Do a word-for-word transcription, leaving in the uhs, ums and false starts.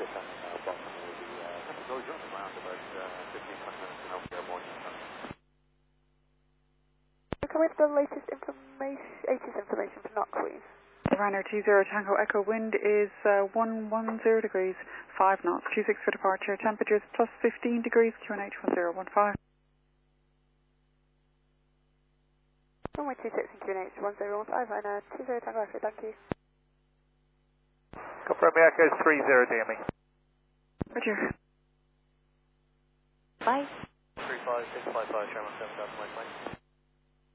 Can we have the latest information, latest information for knock, please? Ryanair two zero Tango Echo, wind is uh, one one zero degrees, five knots, two six for departure, temperatures plus fifteen degrees, Q N H one zero one five. Runway two six and Q N H one zero one five, Ryanair two zero Tango Echo, thank you. Confirm me Echo three zero D M E. Roger. Bye. three five six five five, Sherman seven thousand,